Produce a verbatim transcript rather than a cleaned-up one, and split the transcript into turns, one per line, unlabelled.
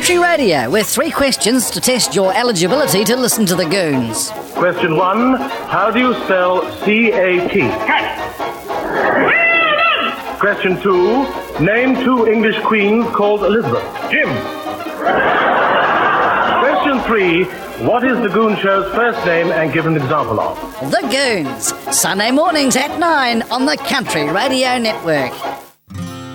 Country Radio, with three questions to test your eligibility to listen to the Goons.
Question one, how do you spell C A T? Question two, name two English queens called Elizabeth. Jim. Question three, what is the Goon Show's first name and give an example of?
The Goons, Sunday mornings at nine on the Country Radio Network.